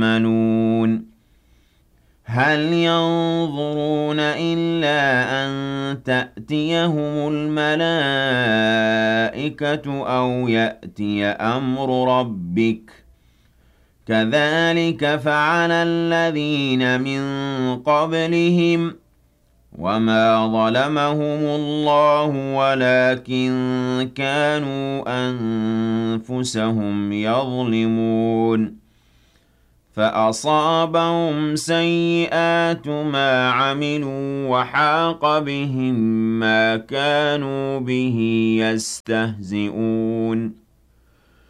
يَعْمَلُونَ هَلْ يَنظُرُونَ إِلَّا أَن تَأْتِيَهُمُ الْمَلَائِكَةُ أَوْ يَأْتِيَ أَمْرُ رَبِّكَ ۚ كَذَٰلِكَ فَعَلَ الَّذِينَ مِن قَبْلِهِمْ ۚ وَمَا ظَلَمَهُمُ اللَّهُ وَلَٰكِن كَانُوا أَنفُسَهُمْ يَظْلِمُونَ فَأَصَابَهُمْ سَيِّئَاتُ مَا عَمِلُوا وَحَاقَ بِهِم مَّا كَانُوا بِهِ يَسْتَهْزِئُونَ